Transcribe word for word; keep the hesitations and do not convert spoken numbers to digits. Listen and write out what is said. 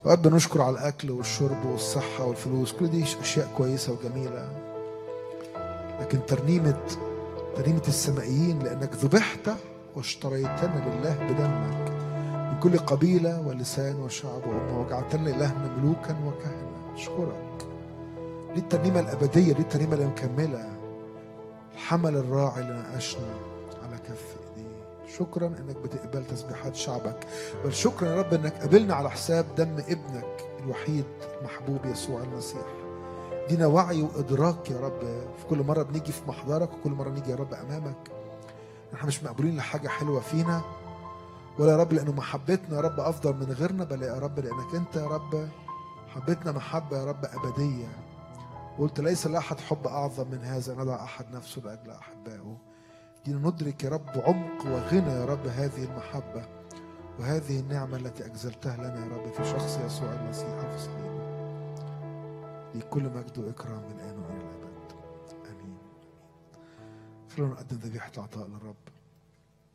اوقات بنشكر على الاكل والشرب والصحه والفلوس، كل دي اشياء كويسه وجميله، لكن ترنيمه ترنيمه السمائيين: لانك ذبحت واشتريتنا لله بدمك من كل قبيله ولسان وشعب وامه، وجعلتنا الهنا ملوكا وكهنه. اشكرك. دي الترنيمه الابديه، دي الترنيمه المكمله. الحمل الراعي اللي ناقشنا على كف ايديه. شكرا انك بتقبل تسبيحات شعبك، بل شكرا يا رب انك قبلنا على حساب دم ابنك الوحيد المحبوب يسوع المسيح. دينا وعي وادراك يا رب في كل مره بنيجي في محضرك، وكل مره نيجي يا رب امامك احنا مش مقبولين لحاجه حلوه فينا، ولا يا رب لانه محبتنا يا رب افضل من غيرنا، بل يا رب لانك انت يا رب حبتنا محبه يا رب ابديه. قلت ليس لاحد حب اعظم من هذا، نضع احد نفسه لاجل احبائه. دينا ندرك يا رب عمق وغنى يا رب هذه المحبه وهذه النعمه التي اجزلتها لنا يا رب في شخص يسوع المسيح في صليبه. لكل مجد واكرام من الان والى الابد. امين. خلونا نقدم ذبيحه العطاء للرب.